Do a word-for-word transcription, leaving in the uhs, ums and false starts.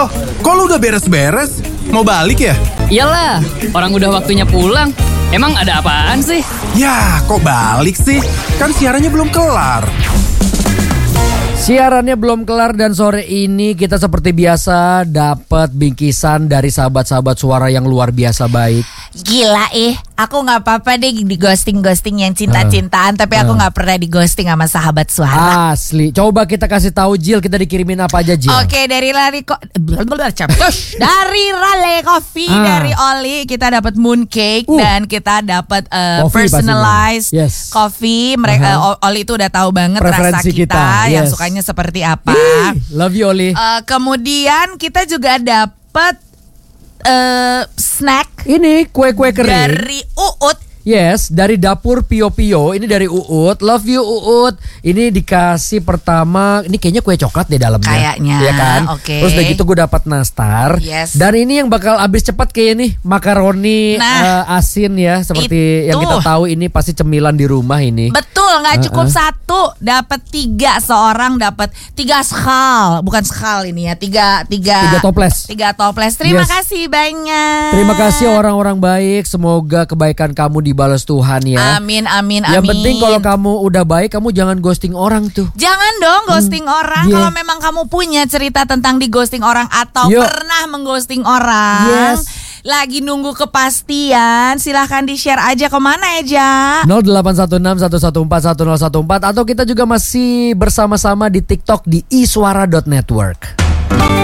Loh, kok lu udah beres-beres? Mau balik ya? Iyalah, orang udah waktunya pulang. Emang ada apaan sih? Ya, kok balik sih? Kan siarannya belum kelar. Siarannya belum kelar dan sore ini kita seperti biasa dapat bingkisan dari sahabat-sahabat suara yang luar biasa baik. Gila eh, aku gak apa-apa deh di ghosting-ghosting yang cinta-cintaan, tapi aku gak pernah di ghosting sama sahabat suara. Asli. Coba kita kasih tahu Jill, kita dikirimin apa aja Jill? Oke, dari Lari ko- dari Rale Coffee, Ah. dari Oli kita dapat mooncake Uh. dan kita dapat uh, Coffee personalized pastinya. Yes. coffee. Mereka Uh-huh. uh, Oli itu udah tahu banget Preferensi rasa kita, kita, yang yes. sukanya seperti apa. Ih, love you Oli. Uh, kemudian kita juga dapat uh, snack Ini kue-kue kering. dari Uut. Yes, dari dapur Pio Pio. Ini dari Uut. Love you Uut. Ini dikasih pertama. Ini kayaknya kue coklat deh dalamnya. Kayaknya, Iya kan? oke. Terus udah gitu gue dapat nastar. Yes. Dan ini yang bakal habis cepat kayak nih makaroni Nah, eh, asin ya. Seperti itu. yang kita tahu ini pasti cemilan di rumah ini. Betul, nggak cukup Uh-uh. satu, dapat tiga, seorang dapat tiga skal, bukan skal ini ya, tiga tiga Tiga toples. tiga toples. Terima Yes. kasih banyak. Terima kasih orang-orang baik. Semoga kebaikan kamu dibalas Tuhan ya. Amin amin amin. Yang penting kalau kamu udah baik, kamu jangan ghosting orang tuh. Jangan dong ghosting orang. yeah. Kalau memang kamu punya cerita tentang di ghosting orang atau Yuk. pernah mengghosting orang, Yes. lagi nunggu kepastian, silahkan di share aja kemana aja. nol delapan satu enam satu satu empat satu nol satu empat atau kita juga masih bersama-sama di TikTok di iswara dot network.